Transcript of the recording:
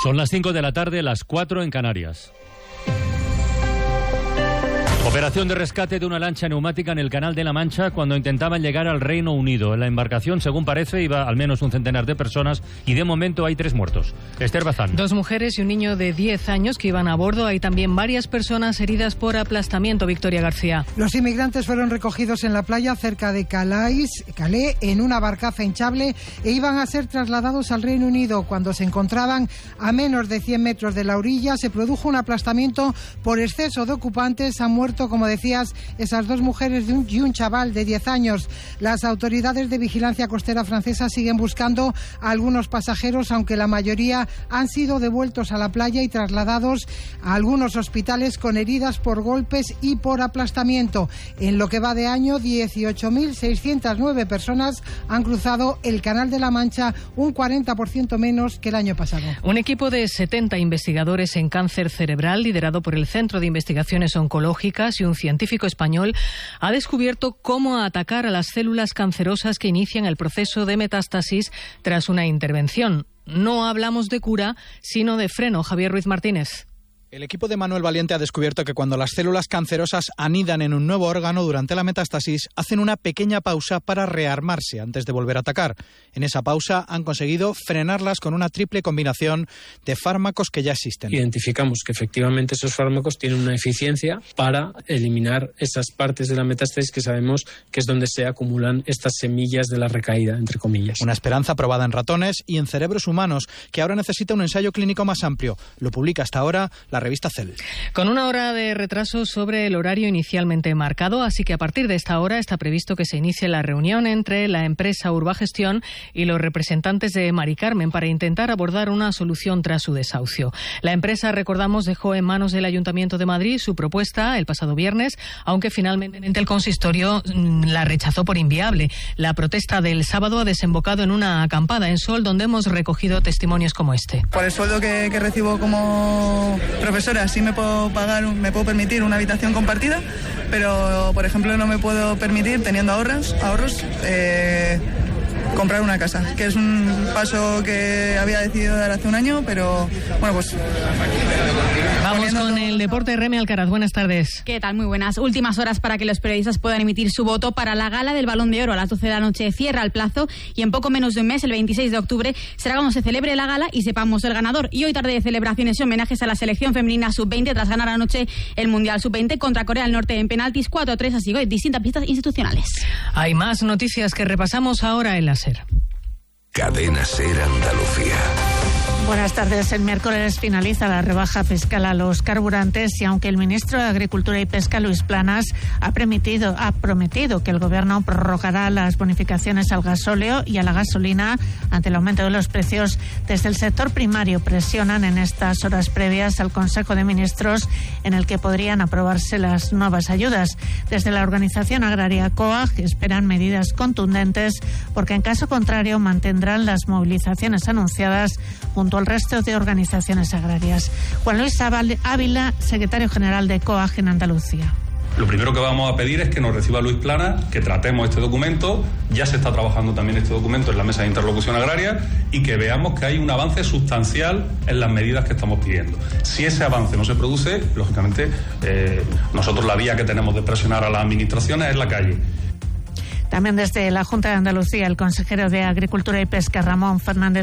Son las 5 de la tarde, las 4 en Canarias. Operación de rescate de una lancha neumática en el Canal de la Mancha cuando intentaban llegar al Reino Unido. En la embarcación, según parece, iba al menos un centenar de personas y de momento hay 3 muertos. Esther Bazán. 2 mujeres y un niño de 10 años que iban a bordo. Hay también varias personas heridas por aplastamiento. Victoria García. Los inmigrantes fueron recogidos en la playa cerca de Calais en una barcaza hinchable e iban a ser trasladados al Reino Unido. Cuando se encontraban a menos de 100 metros de la orilla, se produjo un aplastamiento por exceso de ocupantes. Han muerto, como decías, esas 2 mujeres y un chaval de 10 años. Las autoridades de vigilancia costera francesa siguen buscando a algunos pasajeros, aunque la mayoría han sido devueltos a la playa y trasladados a algunos hospitales con heridas por golpes y por aplastamiento. En lo que va de año, 18.609 personas han cruzado el Canal de la Mancha, un 40% menos que el año pasado. Un equipo de 70 investigadores en cáncer cerebral, liderado por el Centro de Investigaciones Oncológicas y un científico español, ha descubierto cómo atacar a las células cancerosas que inician el proceso de metástasis tras una intervención. No hablamos de cura, sino de freno. Javier Ruiz Martínez. El equipo de Manuel Valiente ha descubierto que cuando las células cancerosas anidan en un nuevo órgano durante la metástasis, hacen una pequeña pausa para rearmarse antes de volver a atacar. En esa pausa han conseguido frenarlas con una triple combinación de fármacos que ya existen. Identificamos que efectivamente esos fármacos tienen una eficiencia para eliminar esas partes de la metástasis que sabemos que es donde se acumulan estas semillas de la recaída, entre comillas. Una esperanza probada en ratones y en cerebros humanos, que ahora necesita un ensayo clínico más amplio. Lo publica hasta ahora la revista Cell. Con una hora de retraso sobre el horario inicialmente marcado, así que a partir de esta hora está previsto que se inicie la reunión entre la empresa Urbagestión y los representantes de Mari Carmen para intentar abordar una solución tras su desahucio. La empresa, recordamos, dejó en manos del Ayuntamiento de Madrid su propuesta el pasado viernes, aunque finalmente el consistorio la rechazó por inviable. La protesta del sábado ha desembocado en una acampada en Sol, donde hemos recogido testimonios como este. Por el sueldo que recibo como profesora, sí me puedo permitir una habitación compartida, pero por ejemplo no me puedo permitir, teniendo ahorros, comprar una casa, que es un paso que había decidido dar hace un año, pero bueno, pues... Vamos con el deporte. Remy Alcaraz, buenas tardes. ¿Qué tal? Muy buenas. Últimas horas para que los periodistas puedan emitir su voto para la gala del Balón de Oro. A las 12 de la noche cierra el plazo y en poco menos de un mes, el 26 de octubre, será cuando se celebre la gala y sepamos el ganador. Y hoy tarde de celebraciones y homenajes a la selección femenina sub-20 tras ganar anoche el Mundial sub-20 contra Corea del Norte en penaltis 4-3, así que distintas pistas institucionales. Hay más noticias que repasamos ahora en la SER. Cadena SER Andalucía. Buenas tardes. El miércoles finaliza la rebaja fiscal a los carburantes y aunque el ministro de Agricultura y Pesca, Luis Planas, ha prometido que el Gobierno prorrogará las bonificaciones al gasóleo y a la gasolina ante el aumento de los precios, desde el sector primario presionan en estas horas previas al Consejo de Ministros en el que podrían aprobarse las nuevas ayudas. Desde la organización agraria COAG esperan medidas contundentes porque en caso contrario mantendrán las movilizaciones anunciadas junto al resto de organizaciones agrarias. Juan Luis Ávila, secretario general de COAG en Andalucía. Lo primero que vamos a pedir es que nos reciba Luis Planas, que tratemos este documento. Ya se está trabajando también este documento en la mesa de interlocución agraria y que veamos que hay un avance sustancial en las medidas que estamos pidiendo. Si ese avance no se produce, lógicamente, nosotros la vía que tenemos de presionar a las administraciones es la calle. También desde la Junta de Andalucía, el consejero de Agricultura y Pesca, Ramón Fernández